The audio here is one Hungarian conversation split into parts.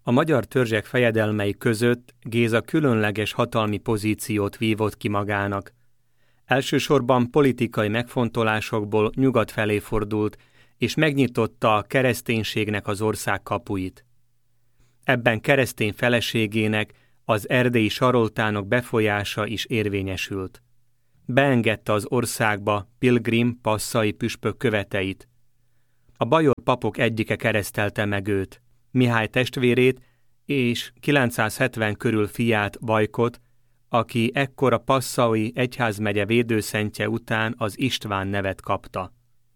A magyar törzsek fejedelmei között Géza különleges hatalmi pozíciót vívott ki magának. Elsősorban politikai megfontolásokból nyugat felé fordult, és megnyitotta a kereszténységnek az ország kapuit. Ebben keresztény feleségének, az erdélyi saroltánok befolyása is érvényesült. Beengedte az országba Pilgrim Passai püspök követeit. A bajor papok egyike keresztelte meg őt, Mihály testvérét és 970 körül fiát, Vajkot, aki ekkor a Passai egyházmegye védőszentje után az István nevet kapta.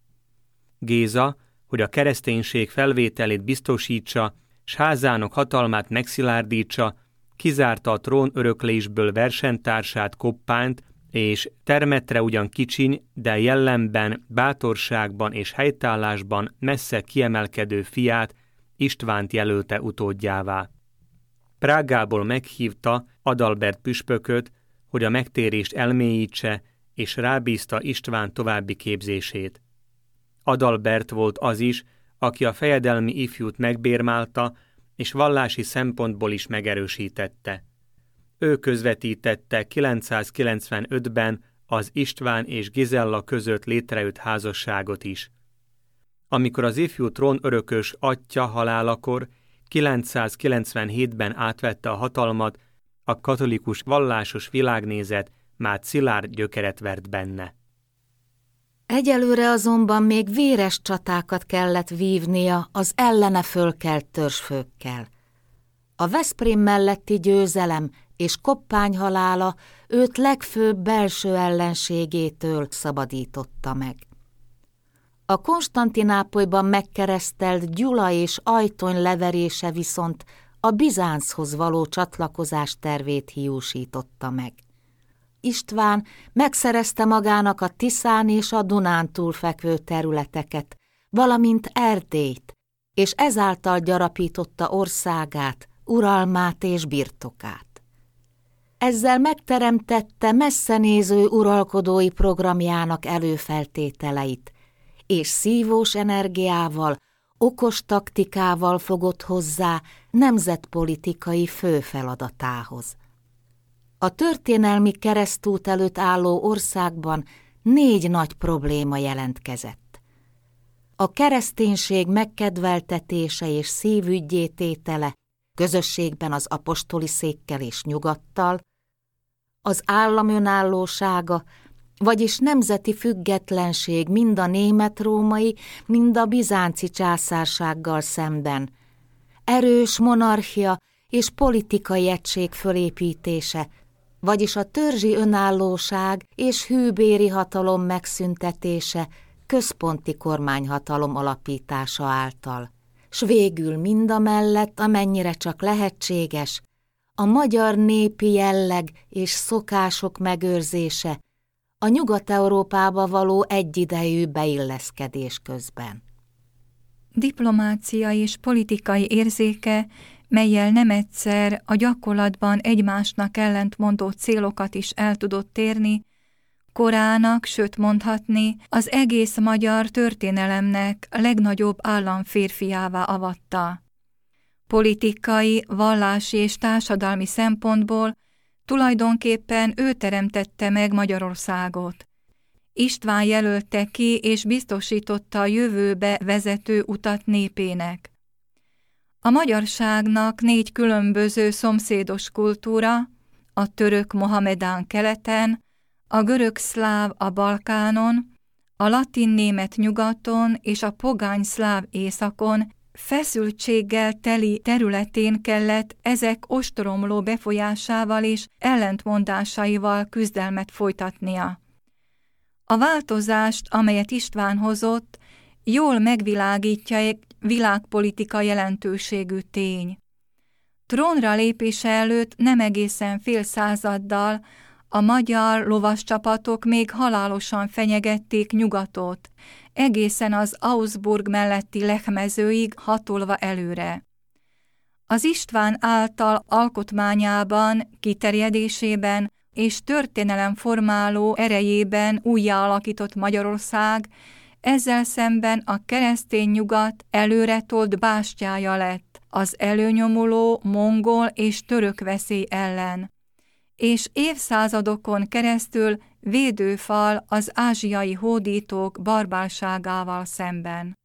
Géza, hogy a kereszténység felvételét biztosítsa, s házának hatalmát megszilárdítsa, kizárta a trónöröklésből versenytársát, Koppányt, és termetre ugyan kicsiny, de jellemben, bátorságban és helytállásban messze kiemelkedő fiát, Istvánt jelölte utódjává. Prágából meghívta Adalbert püspököt, hogy a megtérést elmélyítse, és rábízta István további képzését. Adalbert volt az is, aki a fejedelmi ifjút megbérmálta, és vallási szempontból is megerősítette. Ő közvetítette 995-ben az István és Gizella között létrejött házasságot is. Amikor az ifjú trónörökös atyja halálakor 997-ben átvette a hatalmat, a katolikus vallásos világnézet már szilárd gyökeret vert benne. Egyelőre azonban még véres csatákat kellett vívnia az ellene fölkelt törzsfőkkel. A Veszprém melletti győzelem és Koppány halála őt legfőbb belső ellenségétől szabadította meg. A Konstantinápolyban megkeresztelt Gyula és Ajtony leverése viszont a Bizánchoz való csatlakozás tervét hiúsította meg. István megszerezte magának a Tiszán és a Dunántúl fekvő területeket, valamint Erdélyt, és ezáltal gyarapította országát, uralmát és birtokát. Ezzel megteremtette messzenéző uralkodói programjának előfeltételeit, és szívós energiával, okos taktikával fogott hozzá nemzetpolitikai fő feladatához. A történelmi keresztút előtt álló országban 4 nagy probléma jelentkezett. A kereszténység megkedveltetése és szívüggyé tétele, közösségben az apostoli székkel és nyugattal, az állam önállósága, vagyis nemzeti függetlenség mind a német-római, mind a bizánci császársággal szemben, erős monarchia és politikai egység fölépítése, vagyis a törzsi önállóság és hűbéri hatalom megszüntetése központi kormányhatalom alapítása által, s végül mindamellett, amennyire csak lehetséges, a magyar népi jelleg és szokások megőrzése a Nyugat-Európába való egyidejű beilleszkedés közben. Diplomácia és politikai érzéke, mellyel nem egyszer a gyakorlatban egymásnak ellentmondó célokat is el tudott érni, korának, sőt mondhatni, az egész magyar történelemnek a legnagyobb államférfiává avatta. Politikai, vallási és társadalmi szempontból tulajdonképpen ő teremtette meg Magyarországot. István jelölte ki és biztosította a jövőbe vezető utat népének. A magyarságnak 4 különböző szomszédos kultúra, a török mohamedán keleten, a görög-szláv a Balkánon, a latin-német nyugaton és a pogány-szláv északon feszültséggel teli területén kellett ezek ostromló befolyásával és ellentmondásaival küzdelmet folytatnia. A változást, amelyet István hozott, jól megvilágítja egy világpolitika jelentőségű tény. Trónra lépése előtt nem egészen fél századdal a magyar lovascsapatok még halálosan fenyegették nyugatot, egészen az Augsburg melletti Lechmezőig hatolva előre. Az István által alkotmányában, kiterjedésében és történelemformáló erejében újjáalakított Magyarország ezzel szemben a keresztény nyugat előretolt bástyája lett, az előnyomuló mongol és török veszély ellen, és évszázadokon keresztül védőfal az ázsiai hódítók barbárságával szemben.